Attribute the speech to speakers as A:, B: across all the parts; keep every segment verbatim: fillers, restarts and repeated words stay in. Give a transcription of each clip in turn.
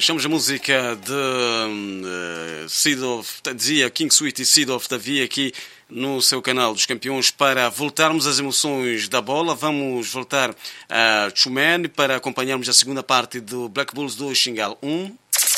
A: Achamos a música de uh, Seed of, dizia King Sweet e Seed of Davi aqui no seu canal dos campeões para voltarmos às emoções da bola. Vamos voltar a Chumene para acompanharmos a segunda parte do Black Bulls dois Xingal um.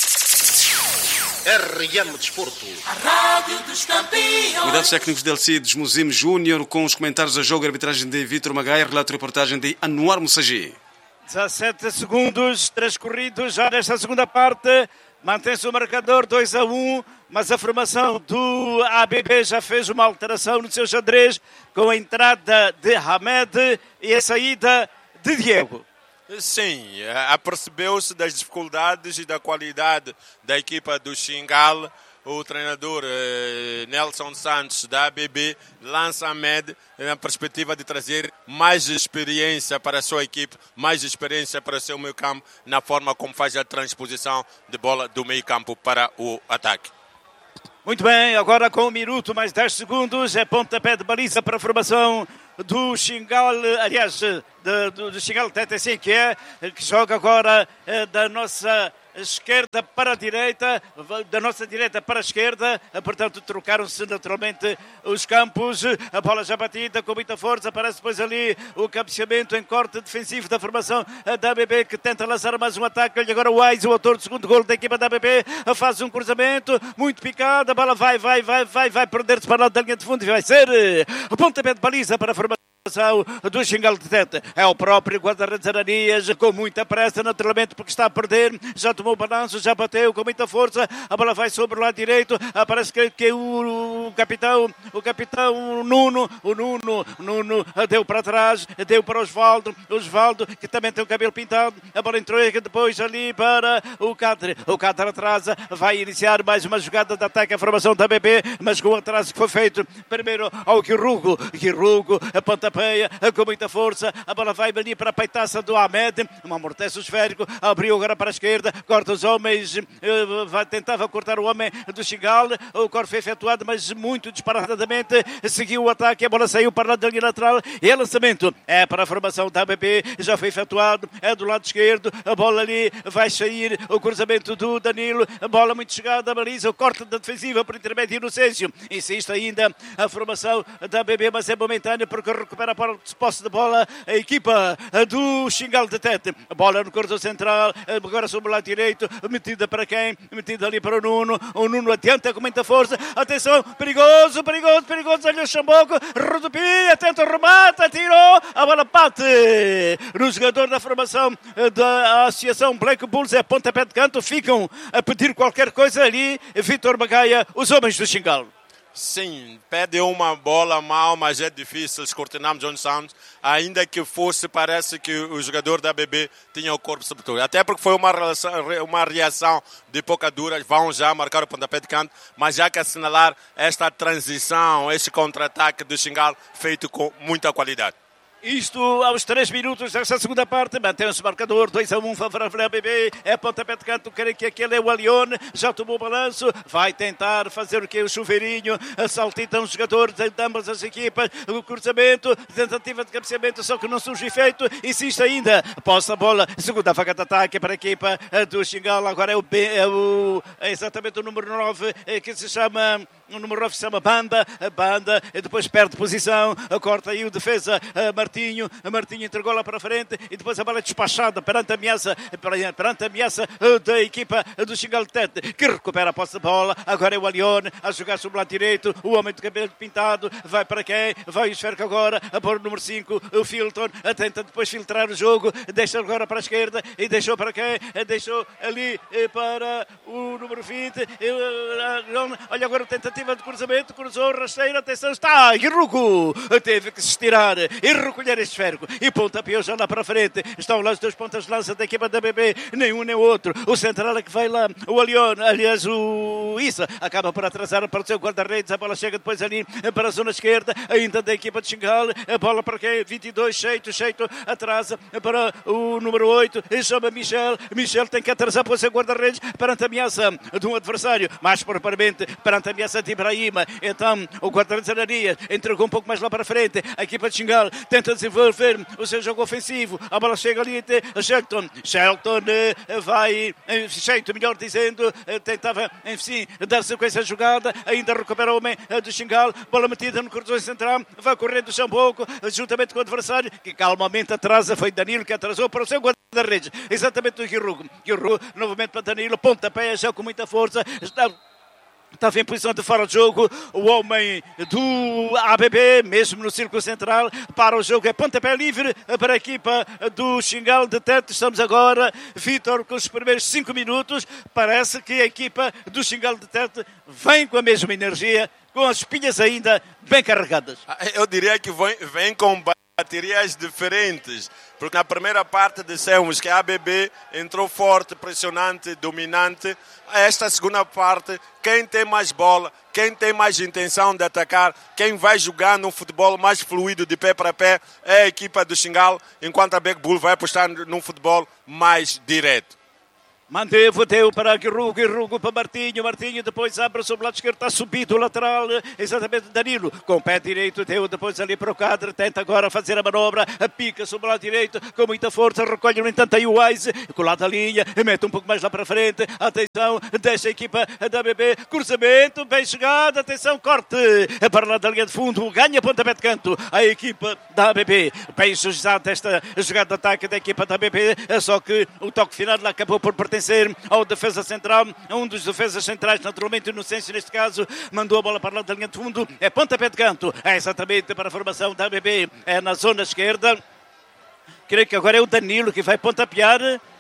B: R M Desporto.
C: A Rádio dos Campeões.
B: Cuidados
A: técnicos de Alcides Muzim Júnior com os comentários a jogo e arbitragem de Vítor Magaia, relato e reportagem de Anuar Moussagi.
D: dezassete segundos transcorridos já nesta segunda parte. Mantém-se o marcador dois a um, mas a formação do A B B já fez uma alteração no seu xadrez com a entrada de Hamed e a saída de Diego.
E: Sim, apercebeu-se das dificuldades e da qualidade da equipa do Xingal. O treinador eh, Nelson Santos da A B B lança a Med na perspectiva de trazer mais experiência para a sua equipe, mais experiência para o seu meio campo, na forma como faz a transposição de bola do meio campo para o ataque.
D: Muito bem, agora com um minuto mais dez segundos, é pontapé de baliza para a formação do Xingal, aliás, de, do, do Xingal T T C, que é, que joga agora é, da nossa esquerda para a direita, da nossa direita para a esquerda, portanto trocaram-se naturalmente os campos, a bola já batida com muita força, aparece depois ali o cabeceamento em corte defensivo da formação da A B B, que tenta lançar mais um ataque, e agora o Ais, o autor do segundo gol da equipa da A B B, faz um cruzamento muito picado, a bola vai, vai, vai, vai, vai perder-se para lá da linha de fundo e vai ser o pontapé de baliza para a formação do Xingal de Tete. É o próprio guarda-redes Aranias, com muita pressa, naturalmente, porque está a perder, já tomou o balanço, já bateu com muita força, a bola vai sobre o lado direito, aparece que, que o, o capitão, o capitão Nuno, o Nuno, Nuno deu para trás, deu para o Osvaldo, o Osvaldo, que também tem o cabelo pintado, a bola entrou depois ali para o Cáter, o Cáter atrasa, vai iniciar mais uma jogada de ataque à formação da B B, mas com o atraso que foi feito, primeiro ao Guirrugo, Guirrugo, a pontapé com muita força, a bola vai ali para a peitaça do Ahmed, um amortece o esférico, abriu agora para a esquerda, corta os homens, vai, tentava cortar o homem do Xingal, o corte foi efetuado, mas muito disparadamente, seguiu o ataque, a bola saiu para lá da linha lateral, e o lançamento é para a formação da A B B, já foi efetuado, é do lado esquerdo, a bola ali vai sair, o cruzamento do Danilo, a bola muito chegada, a baliza, o corte da defensiva por intermédio do Inocêncio, insiste ainda a formação da A B B, mas é momentâneo porque recupera a posse de bola a equipa do Xingal de Tete. A bola no corredor central, agora sobre o lado direito, metida para quem? Metida ali para o Nuno. O Nuno adianta com muita força. Atenção, perigoso, perigoso, perigoso. Olha o Chamboco, rodopia, tenta, remata, tirou. A bola bate no jogador da formação da Associação Black Bulls. É pontapé de canto. Ficam a pedir qualquer coisa ali. Vítor Magaia, os homens do Xingal.
E: Sim, pede uma bola mal, mas é difícil descortinar John Santos, ainda que fosse, parece que o jogador da A B B tinha o corpo sobretudo. Até porque foi uma, relação, uma reação de pouca dura, vão já marcar o pontapé de canto, mas já que assinalar esta transição, este contra-ataque do Xingal feito com muita qualidade.
D: Isto aos três minutos desta segunda parte, mantém-se o marcador, dois a um, favorável à B B, é pontapé de canto, creio que aquele é o Alione, já tomou o balanço, vai tentar fazer o que? O chuveirinho, saltitam os jogadores de ambas as equipas, o cruzamento, tentativa de cabeceamento, só que não surge efeito, insiste ainda, posse a bola, segunda faca de ataque para a equipa do Xingal, agora é o, B, é o é exatamente o número nove, que se chama, o número nove se chama Banda, a Banda, e depois perde posição, corta aí o defesa, Martins, Martinho, Martinho entregou lá para frente e depois a bola é despachada perante a ameaça, perante a ameaça da equipa do Xingal Tete, que recupera a posse de bola. Agora é o Alione a jogar sobre o lado direito, o homem de cabelo pintado, vai para quem? Vai o esférico agora, a pôr o número cinco, o Filton, tenta depois filtrar o jogo, deixa agora para a esquerda e deixou para quem? Deixou ali para o número vinte, olha agora a tentativa de cruzamento, cruzou, rasteira, atenção, está, Guirrugo teve que se estirar e recolher este esférico e pontapeou já lá para a frente, estão lá os dois pontas de lança da equipa da B B, nem um nem o outro, o central é que vai lá, o Alione, aliás o Issa, acaba por atrasar para o seu guarda-redes, a bola chega depois ali para a zona esquerda, ainda da equipa de Xingal, a bola para quem? vinte e dois, Cheito, Cheito atrasa para o número oito, chama Michel, Michel tem que atrasar para o seu guarda-redes perante a ameaça de um adversário, mais propriamente perante a ameaça de Ibrahima, então o guarda-redes Aranias entregou um pouco mais lá para a frente, a equipa de Xingal tenta tenta desenvolver o seu jogo ofensivo. A bola chega ali até Shelton. Shelton vai, jeito, melhor dizendo, tentava, enfim, dar sequência à jogada. Ainda recupera o homem do Xingal. Bola metida no corredor central. Vai correndo o Xamboco, juntamente com o adversário, que calmamente atrasa. Foi Danilo que atrasou para o seu guarda-redes. Exatamente do Guirrugo. Guirrugo, novamente para Danilo. Pontapé, já com muita força. Está... Estava em posição de fora de jogo, o homem do A B B, mesmo no círculo central, para o jogo, é pontapé livre para a equipa do Xingal de Tete. Estamos agora, Vítor, com os primeiros cinco minutos, parece que a equipa do Xingal de Tete vem com a mesma energia, com as pilhas ainda bem carregadas.
E: Eu diria que vem, vem com baterias diferentes, porque na primeira parte dissemos que a A B B entrou forte, pressionante, dominante. Esta segunda parte, quem tem mais bola, quem tem mais intenção de atacar, quem vai jogar num futebol mais fluido de pé para pé é a equipa do Xingal, enquanto a Big Bull vai apostar num futebol mais direto.
D: Manteve, deu para Guirrugo, Guirrugo para Martinho, Martinho depois abre sobre o lado esquerdo, está subido o lateral, exatamente Danilo, com o pé direito, deu depois ali para o Cadre, tenta agora fazer a manobra, a pica sobre o lado direito, com muita força, recolhe no entanto aí o Wise, colado a linha, mete um pouco mais lá para frente, atenção, deixa a equipa da B B, cruzamento, bem chegado, atenção, corte, para lá da linha de fundo, ganha pontapé de canto, a equipa da B B, bem sujizada esta jogada de ataque da equipa da B B, só que o toque final lá acabou por pertencer ao defesa central, um dos defesas centrais, naturalmente Inocêncio neste caso, mandou a bola para lá da linha de fundo, é pontapé de canto, é exatamente para a formação da A B B, é na zona esquerda, creio que agora é o Danilo que vai pontapear,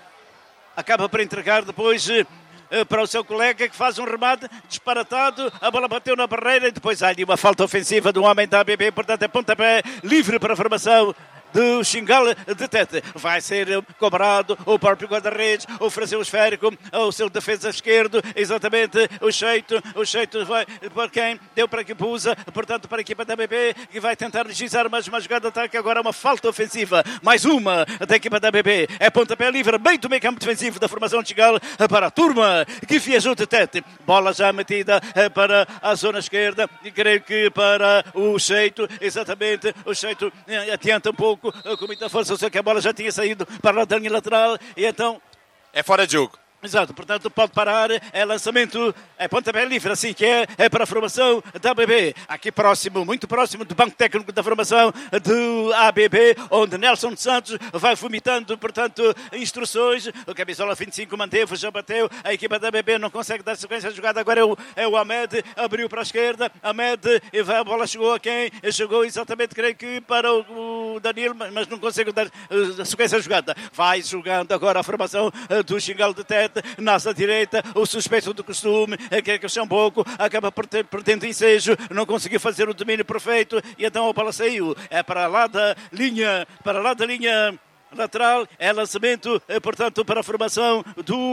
D: acaba por entregar depois para o seu colega que faz um remate disparatado, a bola bateu na barreira e depois há ali uma falta ofensiva do homem da A B B, portanto é pontapé livre para a formação do Xingal de Tete. Vai ser cobrado o próprio guarda-redes, ofereceu o esférico ao seu defesa esquerdo, exatamente o Cheito, o Cheito vai para quem? Deu para que Pusa, portanto para a equipa da B B, que vai tentar registrar mais uma jogada de ataque, agora uma falta ofensiva, mais uma da equipa da B B, é pontapé livre, bem do meio campo defensivo da formação de Xingal para a turma que viajou de Tete, bola já metida para a zona esquerda, e creio que para o Cheito, exatamente, o Cheito adianta um pouco, com muita força, só que a bola já tinha saído para a linha lateral e então
E: é fora de jogo.
D: Exato, portanto pode parar, é lançamento, é pontapé livre, assim que é, é para a formação da A B B, aqui próximo, muito próximo do banco técnico da formação do A B B, onde Nelson Santos vai vomitando, portanto, instruções, o camisola vinte e cinco manteve, já bateu, a equipa da A B B não consegue dar sequência à jogada, agora é o, é o Ahmed, abriu para a esquerda, Ahmed, e vai, a bola chegou a quem? Chegou exatamente, creio que para o, o Danilo, mas não consegue dar uh, sequência à jogada, vai jogando agora a formação uh, do Xingal de Tete, nossa direita, o suspeito do costume, que é que o pouco, acaba por ter, por ter ensejo, não conseguiu fazer o domínio perfeito e então a bola saiu, é para lá da linha, para lá da linha lateral, é lançamento, é, portanto, para a formação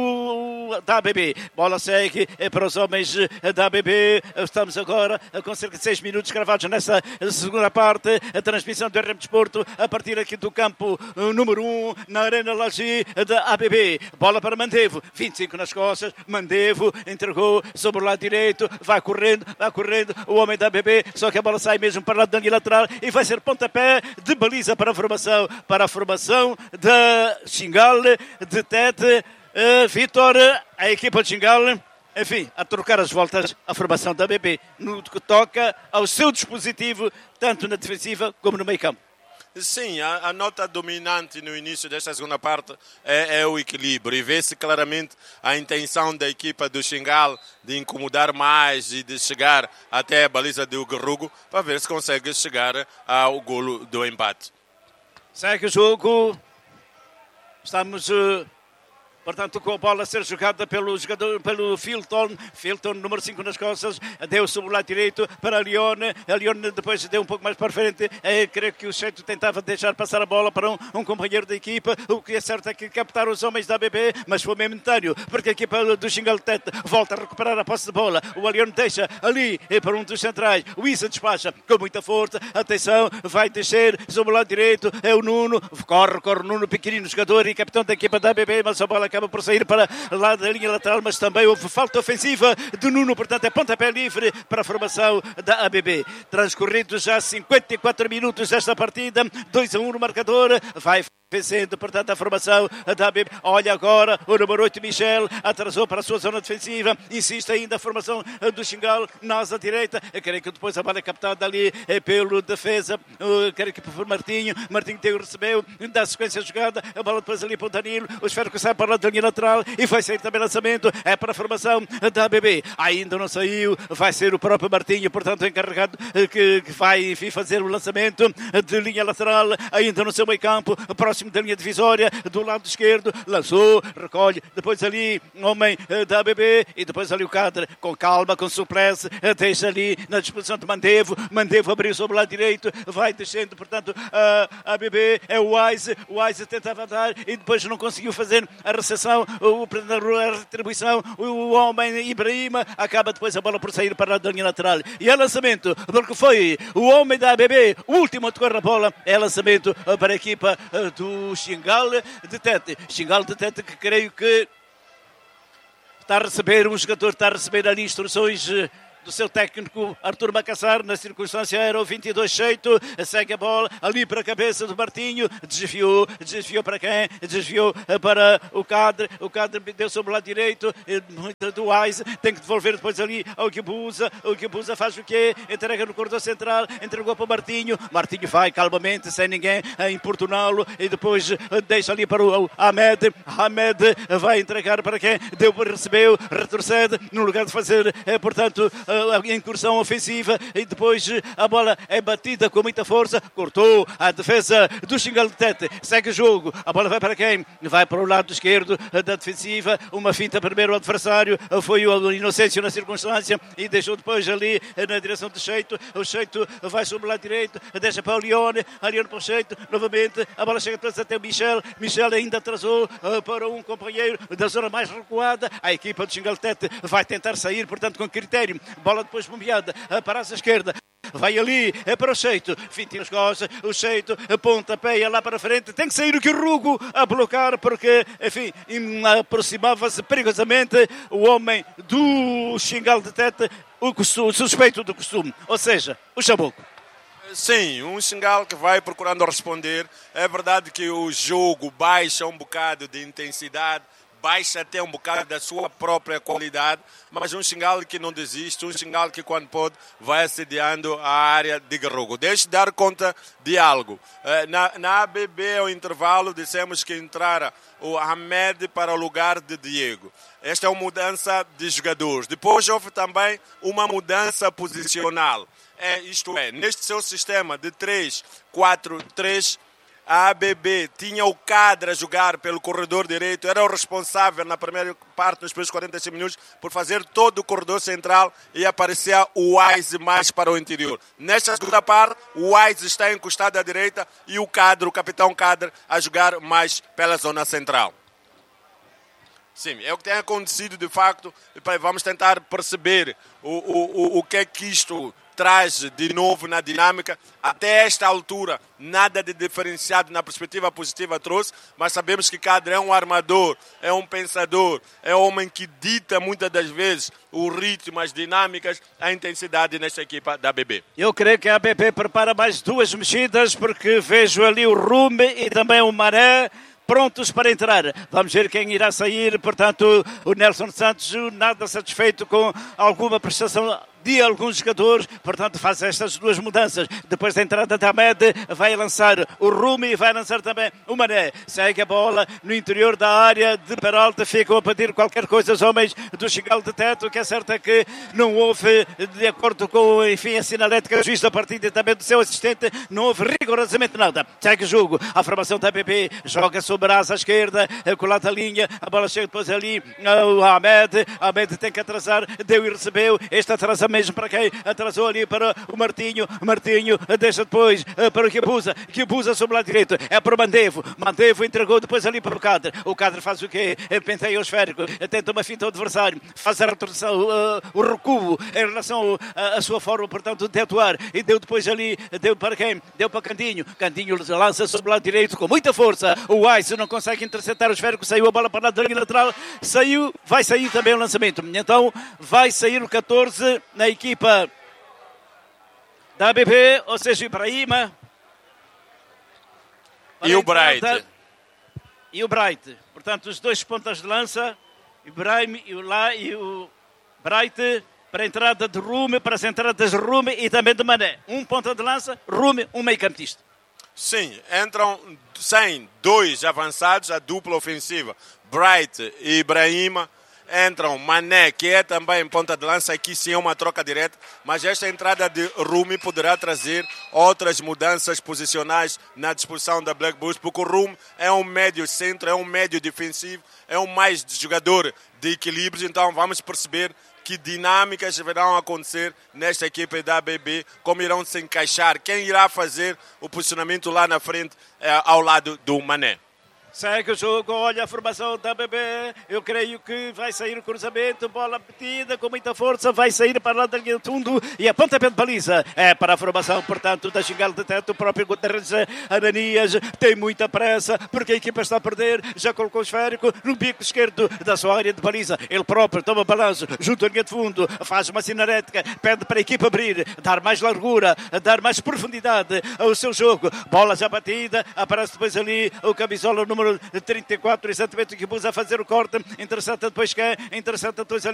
D: do, da A B B. Bola segue é para os homens da A B B. Estamos agora com cerca de seis minutos gravados nessa segunda parte. A transmissão do R M Desporto a partir aqui do campo número um, na Arena Laje da A B B. Bola para Mandevo, vinte e cinco nas costas. Mandevo entregou sobre o lado direito, vai correndo, vai correndo. O homem da A B B, só que a bola sai mesmo para o lado da linha lateral e vai ser pontapé de baliza para a formação, para a formação da Xingal de Tete. Uh, Vítor, a equipa de Xingal, enfim, a trocar as voltas à formação da A B B no que toca ao seu dispositivo, tanto na defensiva como no meio campo.
E: Sim, a, a nota dominante no início desta segunda parte é, é o equilíbrio e vê-se claramente a intenção da equipa do Xingal de incomodar mais e de chegar até a baliza do Guirrugo para ver se consegue chegar ao golo do empate.
D: Segue o jogo, estamos, uh, portanto, com a bola a ser jogada pelo jogador, pelo Filton, Filton número cinco nas costas, deu sobre o lado direito para a Leone, a Leone depois deu um pouco mais para frente, é, creio que o Cheito tentava deixar passar a bola para um, um companheiro da equipa, o que é certo é que captaram os homens da A B B, mas foi momentâneo, porque a equipa do Xingal de Tete volta a recuperar a posse de bola, o Leone deixa ali é para um dos centrais, o Isa despacha com muita força, atenção, vai descer sobre o lado direito, é o Nuno, corre, corre o Nuno, pequenino jogador e capitão da equipa da A B B, mas a bola acaba por sair para lá da linha lateral, mas também houve falta ofensiva de Nuno, portanto é pontapé livre para a formação da A B B. Transcorridos já cinquenta e quatro minutos desta partida, dois a um no marcador, vai vencendo, portanto, a formação da A B B. Olha agora o número oito, Michel, atrasou para a sua zona defensiva, insiste ainda a formação do Xingal na asa direita. Eu creio que depois a bola é captada ali pelo defesa, eu creio que por Martinho. Martinho tem, recebeu, dá sequência de jogada, a bola depois ali para o Danilo, o esférico sai para a linha lateral e vai sair também lançamento, é para a formação da A B B. Ainda não saiu, vai ser o próprio Martinho, portanto, encarregado que, que vai, enfim, fazer o lançamento de linha lateral, ainda no seu meio campo, próximo da linha divisória, do lado esquerdo, lançou, recolhe, depois ali, homem da A B B, e depois ali o Cadre, com calma, com suplesse, deixa ali na disposição de Mandevo, Mandevo abriu sobre o lado direito, vai descendo, portanto, a A B B é o Wise, o Wise tentava dar, e depois não conseguiu fazer a recepção, o, a retribuição, o homem Ibrahima, acaba depois a bola por sair para a linha lateral, e é lançamento, porque foi o homem da A B B, o último a tocar a bola, é lançamento para a equipa do o Xingal de Tete. Xingal de Tete que creio que está a receber, um jogador está a receber ali instruções do seu técnico Artur Macassar, na circunstância era o vinte e dois Cheito, segue a bola ali para a cabeça do Martinho, desviou, desviou para quem? Desviou para o Cadre, o Cadre deu sobre o lado direito do Wise, tem que devolver depois ali ao Guibuza, o Guibuza faz o quê? Entrega no corredor central, entregou para o Martinho, Martinho vai calmamente, sem ninguém a importuná-lo, e depois deixa ali para o Ahmed, Ahmed vai entregar para quem? Deu, recebeu, retrocede, no lugar de fazer, portanto, a incursão ofensiva, e depois a bola é batida com muita força, cortou a defesa do Xingal de Tete, segue o jogo, a bola vai para quem? Vai para o lado esquerdo da defensiva, uma finta primeiro ao adversário, foi o Inocêncio na circunstância, e deixou depois ali na direção do Cheito, o Cheito vai sobre o lado direito, deixa para o Leone, a Leone para o Cheito, novamente, a bola chega depois até o Michel, Michel ainda atrasou para um companheiro da zona mais recuada, a equipa do Xingal de Tete vai tentar sair, portanto com critério, bola depois bombeada para a esquerda, vai ali, é para o Cheito, fintinha as costas, o Cheito, pontapéia lá para frente, tem que sair o Quirrugo a bloquear, porque, enfim, aproximava-se perigosamente o homem do Xingal de Tete, o, costume, o suspeito do costume, ou seja, o Chabuco.
E: Sim, um Xingal que vai procurando responder. É verdade que o jogo baixa um bocado de intensidade, baixa até um bocado da sua própria qualidade, mas um Xingal que não desiste, um Xingal que quando pode vai assediando a área de Guerrugo. Deixe de dar conta de algo. Na, na A B B, ao intervalo, dissemos que entrara o Ahmed para o lugar de Diego. Esta é uma mudança de jogadores. Depois houve também uma mudança posicional. É, isto é, neste seu sistema de três quatro três, a A B B tinha o Cadre a jogar pelo corredor direito, era o responsável na primeira parte, nos primeiros quarenta e cinco minutos, por fazer todo o corredor central, e aparecia o Wise mais para o interior. Nesta segunda parte, o Wise está encostado à direita e o Cadre, o capitão Cadre, a jogar mais pela zona central. Sim, é o que tem acontecido de facto. Vamos tentar perceber o, o, o, o que é que isto traz de novo na dinâmica. Até esta altura, nada de diferenciado na perspectiva positiva trouxe, mas sabemos que Cadre é um armador, é um pensador, é um homem que dita muitas das vezes o ritmo, as dinâmicas, a intensidade nesta equipa da A B B.
D: Eu creio que a A B B prepara mais duas mexidas, porque vejo ali o Rume e também o Maré prontos para entrar. Vamos ver quem irá sair. Portanto, o Nelson Santos nada satisfeito com alguma prestação de alguns jogadores, portanto faz estas duas mudanças. Depois da entrada da Ahmed, vai lançar o Rumi e vai lançar também o Mané. Segue a bola no interior da área de Peralta, ficam a pedir qualquer coisa os homens do Xingal de Teto. O que é certo é que não houve, de acordo com, enfim, a sinalética do juiz da partida e também do seu assistente, não houve rigorosamente nada. Segue o jogo, a formação da A B B joga sobre a asa esquerda, colada a linha, a bola chega depois ali, o Ahmed, Ahmed tem que atrasar, deu e recebeu, este atrasamento mesmo para quem atrasou ali para o Martinho. Martinho deixa depois para o Kibusa. Kibusa sobre o lado direito. É para o Mandevo. Mandevo entregou depois ali para o Cadre. O Cadre faz o quê? Penteia o esférico. Tenta uma finta ao adversário. Faz a retorção, uh, o recuo em relação à sua forma, portanto, de atuar. E deu depois ali, deu para quem? Deu para Cantinho. Cantinho lança sobre o lado direito com muita força. O Weiss não consegue interceptar o esférico. Saiu a bola para a linha lateral. Saiu, vai sair também o lançamento. Então vai sair o catorze na equipa da A B B, ou seja, Ibrahima.
E: E o Bright.
D: Da... E o Bright. Portanto, os dois pontas de lança, Ibrahim e o, La... e o Bright, para a entrada de Rume, para as entradas de Rume e também de Mané. Um ponta de lança, Rume, um meio-campista.
E: Sim, entram sem dois avançados, a dupla ofensiva, Bright e Ibrahima. Entram Mané, que é também ponta de lança, aqui sim é uma troca direta, mas esta entrada de Rumi poderá trazer outras mudanças posicionais na disposição da Black Bulls, porque o Rumi é um médio centro, é um médio defensivo, é um mais jogador de equilíbrio, então vamos perceber que dinâmicas virão acontecer nesta equipe da A B B, como irão se encaixar, quem irá fazer o posicionamento lá na frente eh, ao lado do Mané.
D: Segue o jogo, olha a formação da A B B, eu creio que vai sair o cruzamento, bola metida com muita força, vai sair para lá da linha de fundo e a pontapé de baliza é para a formação, portanto, da Xingal de teto, o próprio Guterres Ananias tem muita pressa, porque a equipa está a perder, já colocou o esférico no bico esquerdo da sua área de baliza, ele próprio toma balanço, junto à linha de fundo, faz uma sinarética, pede para a equipa abrir, dar mais largura, dar mais profundidade ao seu jogo, bola já batida, aparece depois ali o camisola número trinta e quatro, exatamente o que pôs a fazer o corte, interessante depois que é, interessante depois ali